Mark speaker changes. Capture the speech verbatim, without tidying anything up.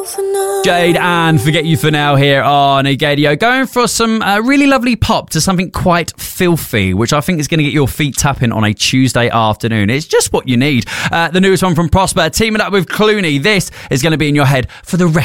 Speaker 1: Jade and Forget You For Now here on Gadio, going for some uh, really lovely pop to something quite filthy, which I think is going to get your feet tapping on a Tuesday afternoon. It's just what you need. Uh, the newest one from Prosper, teaming up with Clooney. This is going to be in your head for the rest